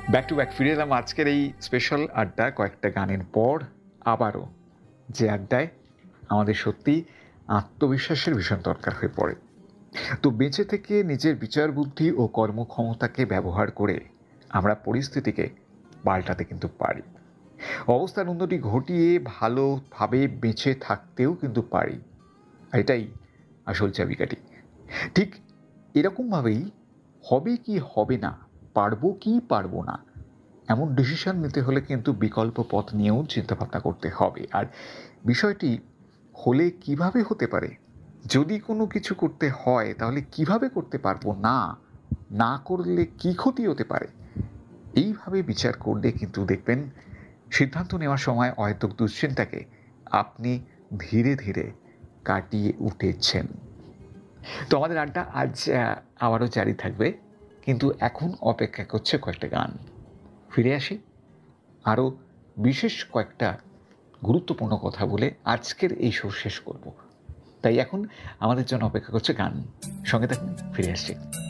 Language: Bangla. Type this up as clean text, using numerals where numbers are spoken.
ব্যাক টু ব্যাক ফিরে এলাম আজকের এই স্পেশাল আড্ডা কয়েকটা গানের পর। আবারও যে আড্ডায় আমাদের সত্যি আত্মবিশ্বাসের ভীষণ দরকার হয়ে পড়ে। তো বেঁচে থেকে নিজের বিচার বুদ্ধি ও কর্মক্ষমতাকে ব্যবহার করে আমরা পরিস্থিতিকে পাল্টাতে কিন্তু পারি। অবস্থার উন্নতি ঘটিয়ে ভালোভাবে বেঁচে থাকতেও কিন্তু পারি। এটাই আসল চাবিকাঠি। ঠিক এরকমভাবেই হবে কি হবে না, পারবো কি পারবো না, এমন ডিসিশন নিতে হলে কিন্তু বিকল্প পথ নিয়েও চিন্তাভাবনা করতে হবে। আর বিষয়টি হলে কিভাবে হতে পারে, যদি কোনো কিছু করতে হয় তাহলে কিভাবে করতে পারবো না, না করলে কি ক্ষতি হতে পারে, এইভাবে বিচার করলে কিন্তু দেখবেন সিদ্ধান্ত নেওয়ার সময় অহেতুক দুশ্চিন্তাকে আপনি ধীরে ধীরে কাটিয়ে উঠেছেন। তো আমাদের আড্ডা আজ আবারও জারি থাকবে, কিন্তু এখন অপেক্ষা করছে কয়েকটা গান। ফিরে আসি আরও বিশেষ কয়েকটা গুরুত্বপূর্ণ কথা বলে আজকের এই শো শেষ করব। তাই এখন আমাদের জন্য অপেক্ষা করছে গান। সঙ্গে থাকুন, ফিরে আসছি।